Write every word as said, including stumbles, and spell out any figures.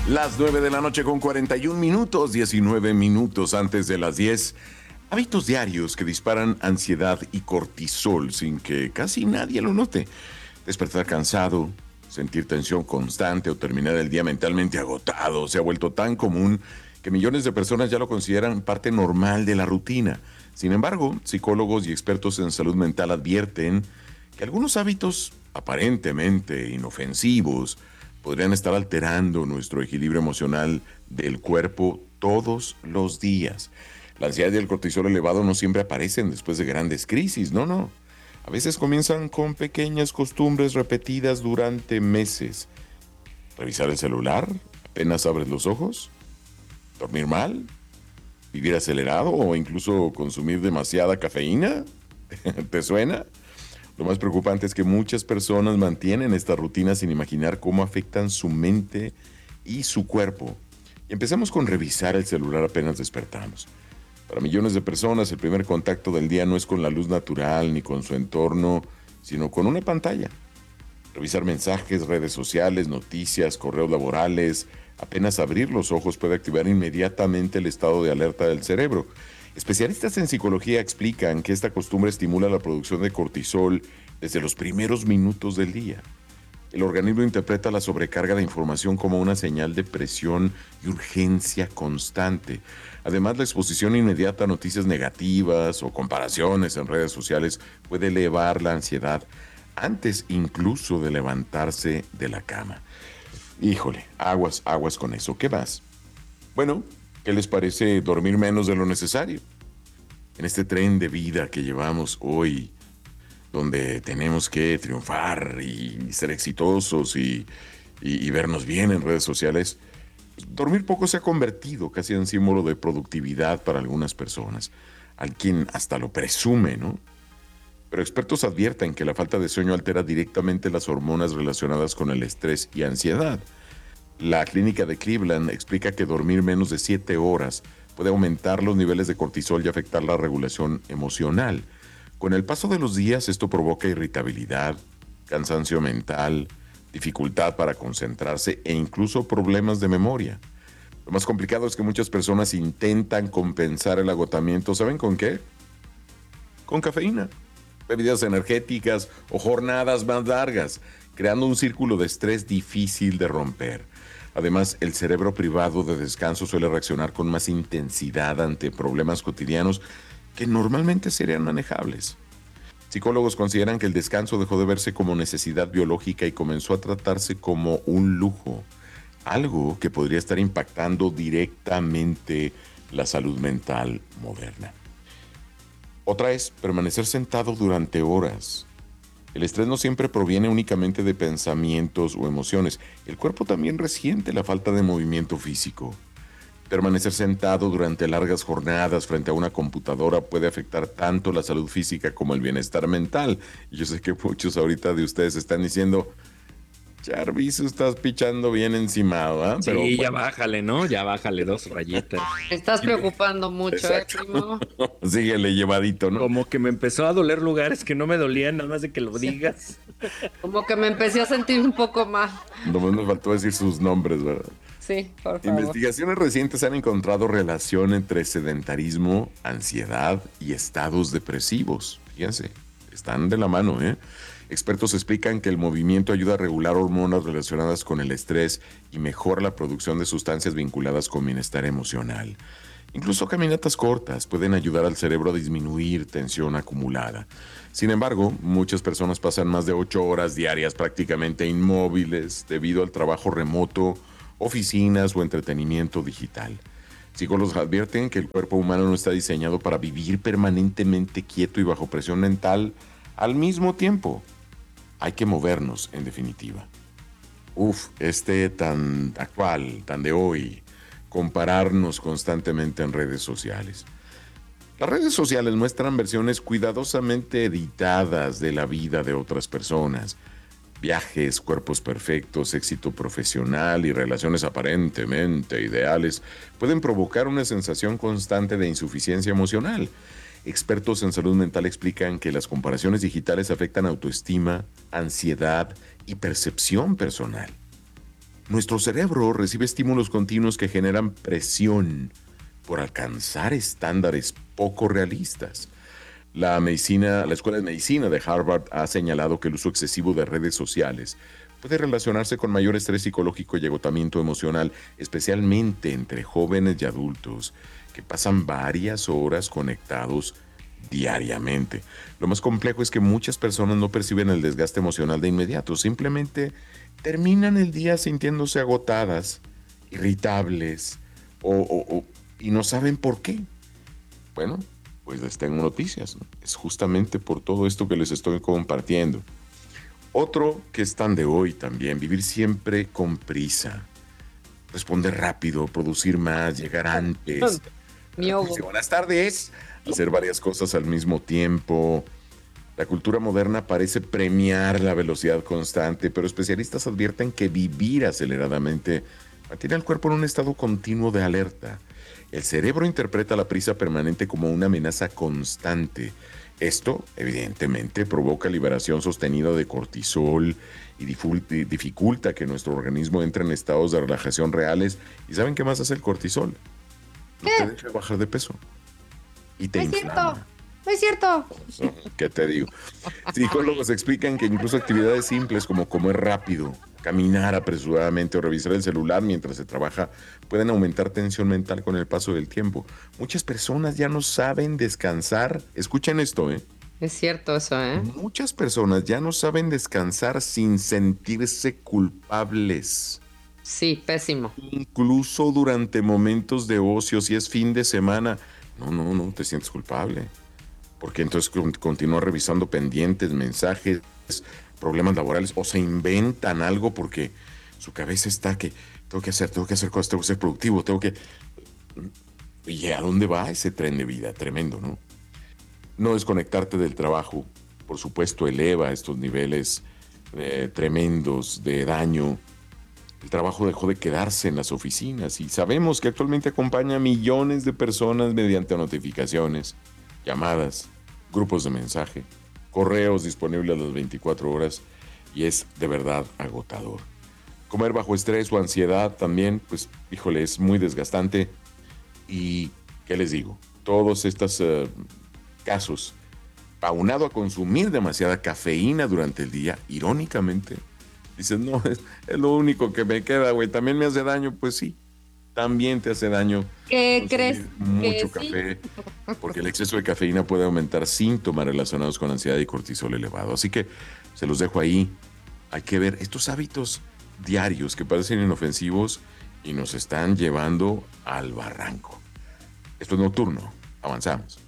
Las nueve de la noche con cuarenta y un minutos, diecinueve minutos antes de las diez. Hábitos diarios que disparan ansiedad y cortisol sin que casi nadie lo note. Despertar cansado, sentir tensión constante o terminar el día mentalmente agotado se ha vuelto tan común que millones de personas ya lo consideran parte normal de la rutina. Sin embargo, psicólogos y expertos en salud mental advierten que algunos hábitos aparentemente inofensivos podrían estar alterando nuestro equilibrio emocional del cuerpo todos los días. La ansiedad y el cortisol elevado no siempre aparecen después de grandes crisis, no, no. A veces comienzan con pequeñas costumbres repetidas durante meses. Revisar el celular apenas abres los ojos, dormir mal, vivir acelerado o incluso consumir demasiada cafeína. ¿Te suena? Lo más preocupante es que muchas personas mantienen esta rutina sin imaginar cómo afectan su mente y su cuerpo. Y empecemos con revisar el celular apenas despertamos. Para millones de personas, el primer contacto del día no es con la luz natural ni con su entorno, sino con una pantalla. Revisar mensajes, redes sociales, noticias, correos laborales, apenas abrir los ojos puede activar inmediatamente el estado de alerta del cerebro. Especialistas en psicología explican que esta costumbre estimula la producción de cortisol desde los primeros minutos del día. El organismo interpreta la sobrecarga de información como una señal de presión y urgencia constante. Además, la exposición inmediata a noticias negativas o comparaciones en redes sociales puede elevar la ansiedad antes incluso de levantarse de la cama. Híjole, aguas, aguas con eso. ¿Qué más? Bueno, ¿qué les parece dormir menos de lo necesario? En este tren de vida que llevamos hoy, donde tenemos que triunfar y ser exitosos y, y, y vernos bien en redes sociales, dormir poco se ha convertido casi en símbolo de productividad para algunas personas, al quien hasta lo presume, ¿no? Pero expertos advierten que la falta de sueño altera directamente las hormonas relacionadas con el estrés y ansiedad. La clínica de Cleveland explica que dormir menos de siete horas puede aumentar los niveles de cortisol y afectar la regulación emocional. Con el paso de los días, esto provoca irritabilidad, cansancio mental, dificultad para concentrarse e incluso problemas de memoria. Lo más complicado es que muchas personas intentan compensar el agotamiento, ¿saben con qué? Con cafeína, bebidas energéticas o jornadas más largas, creando un círculo de estrés difícil de romper. Además, el cerebro privado de descanso suele reaccionar con más intensidad ante problemas cotidianos que normalmente serían manejables. Psicólogos consideran que el descanso dejó de verse como necesidad biológica y comenzó a tratarse como un lujo, algo que podría estar impactando directamente la salud mental moderna. Otra es permanecer sentado durante horas. El estrés no siempre proviene únicamente de pensamientos o emociones. El cuerpo también resiente la falta de movimiento físico. Permanecer sentado durante largas jornadas frente a una computadora puede afectar tanto la salud física como el bienestar mental. Y yo sé que muchos ahorita de ustedes están diciendo, Jarvis, estás pichando bien encimado, ¿ah? ¿eh? Sí, Pero ya bueno. bájale, ¿no? Ya bájale dos rayitas. Me estás preocupando mucho, ¿eh, Exacto. primo? Síguele llevadito, ¿no? Como que me empezó a doler lugares que no me dolían, nada más de que lo Sí. digas. Como que me empecé a sentir un poco mal. Nomás nos faltó decir sus nombres, ¿verdad? Sí, por favor. Investigaciones recientes han encontrado relación entre sedentarismo, ansiedad y estados depresivos. Fíjense, están de la mano, ¿eh? Expertos explican que el movimiento ayuda a regular hormonas relacionadas con el estrés y mejora la producción de sustancias vinculadas con bienestar emocional. Incluso caminatas cortas pueden ayudar al cerebro a disminuir tensión acumulada. Sin embargo, muchas personas pasan más de ocho horas diarias prácticamente inmóviles debido al trabajo remoto, oficinas o entretenimiento digital. Psicólogos advierten que el cuerpo humano no está diseñado para vivir permanentemente quieto y bajo presión mental al mismo tiempo. Hay que movernos, en definitiva. Uf, este tan actual, tan de hoy, compararnos constantemente en redes sociales. Las redes sociales muestran versiones cuidadosamente editadas de la vida de otras personas. Viajes, cuerpos perfectos, éxito profesional y relaciones aparentemente ideales pueden provocar una sensación constante de insuficiencia emocional. Expertos en salud mental explican que las comparaciones digitales afectan autoestima, ansiedad y percepción personal. Nuestro cerebro recibe estímulos continuos que generan presión por alcanzar estándares poco realistas. La medicina, la Escuela de Medicina de Harvard ha señalado que el uso excesivo de redes sociales puede relacionarse con mayor estrés psicológico y agotamiento emocional, especialmente entre jóvenes y adultos que pasan varias horas conectados diariamente. Lo más complejo es que muchas personas no perciben el desgaste emocional de inmediato, simplemente terminan el día sintiéndose agotadas, irritables o, o- o- y no saben por qué. Bueno, pues les tengo noticias, ¿no? Es justamente por todo esto que les estoy compartiendo. Otro que es tan de hoy también, vivir siempre con prisa, responder rápido, producir más, llegar antes. Mi Dice, buenas tardes, hacer varias cosas al mismo tiempo. La cultura moderna parece premiar la velocidad constante, pero especialistas advierten que vivir aceleradamente mantiene al cuerpo en un estado continuo de alerta. El cerebro interpreta la prisa permanente como una amenaza constante. Esto, evidentemente, provoca liberación sostenida de cortisol y difu- dificulta que nuestro organismo entre en estados de relajación reales. ¿Y saben qué más hace el cortisol? No te deja bajar de peso y te No es cierto, inflama. no es cierto. ¿No? ¿Qué te digo? Psicólogos explican que incluso actividades simples como comer rápido, caminar apresuradamente o revisar el celular mientras se trabaja pueden aumentar tensión mental con el paso del tiempo. Muchas personas ya no saben descansar. Escuchen esto, ¿eh? Es cierto eso, ¿eh? Muchas personas ya no saben descansar sin sentirse culpables. Sí, pésimo. Incluso durante momentos de ocio, si es fin de semana. No, no, no te sientes culpable. Porque entonces con- continúa revisando pendientes, mensajes, problemas laborales, o se inventan algo porque su cabeza está que tengo que hacer, tengo que hacer cosas, tengo que ser productivo, tengo que... ¿Y a dónde va ese tren de vida? Tremendo, ¿no? No desconectarte del trabajo, por supuesto, eleva estos niveles eh, tremendos de daño. El trabajo dejó de quedarse en las oficinas y sabemos que actualmente acompaña a millones de personas mediante notificaciones, llamadas, grupos de mensaje, correos disponibles a las veinticuatro horas y es de verdad agotador. Comer bajo estrés o ansiedad también, pues, híjole, es muy desgastante y, ¿qué les digo? Todos estos eh, casos, aunado a consumir demasiada cafeína durante el día, irónicamente, dices, no, es, es lo único que me queda, güey. También me hace daño, pues sí, también te hace daño ¿Qué crees? consumir mucho Que sí. café, porque el exceso de cafeína puede aumentar síntomas relacionados con ansiedad y cortisol elevado. Así que se los dejo ahí. Hay que ver estos hábitos diarios que parecen inofensivos y nos están llevando al barranco. Esto es Nocturno. Avanzamos.